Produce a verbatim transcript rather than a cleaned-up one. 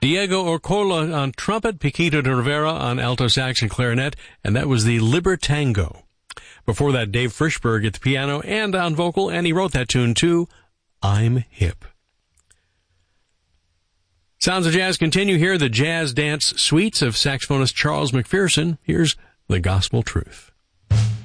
Diego Orcola on trumpet, Paquito de Rivera on alto sax and clarinet, and that was the Libertango. Before that, Dave Frischberg at the piano and on vocal, and he wrote that tune too, I'm Hip. Sounds of Jazz continue here, the Jazz Dance Suites of saxophonist Charles McPherson. Here's The Gospel Truth.